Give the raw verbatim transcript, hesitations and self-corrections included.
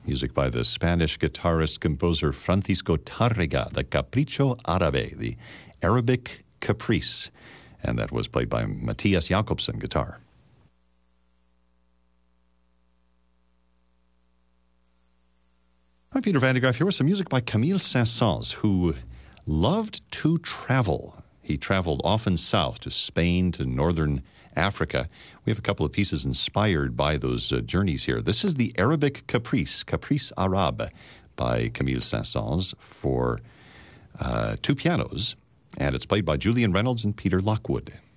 Music by the Spanish guitarist-composer Francisco Tárrega, the Capricho Árabe, the Arabic Caprice. And that was played by Matthias Jakobsen, guitar. I'm Peter Van de Graaff here with some music by Camille Saint-Saëns, who loved to travel. He traveled often south to Spain, to northern Africa. We have a couple of pieces inspired by those uh, journeys here. This is the Arabic Caprice, Caprice Arabe, by Camille Saint-Saëns for uh, two pianos, and it's played by Julian Reynolds and Peter Lockwood.